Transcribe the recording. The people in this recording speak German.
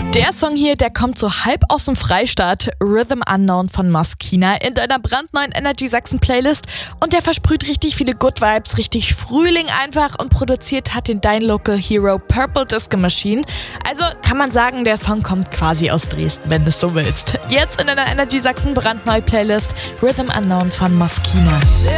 Der Song hier, der kommt so halb aus dem Freistaat, Rhythm Unknown von Maskina, in deiner brandneuen Energy Sachsen Playlist. Und der versprüht richtig viele Good Vibes, richtig Frühling einfach, und produziert hat den Dein Local Hero Purple Disco Machine. Also kann man sagen, der Song kommt quasi aus Dresden, wenn du es so willst. Jetzt in deiner Energy Sachsen brandneue Playlist, Rhythm Unknown von Maskina.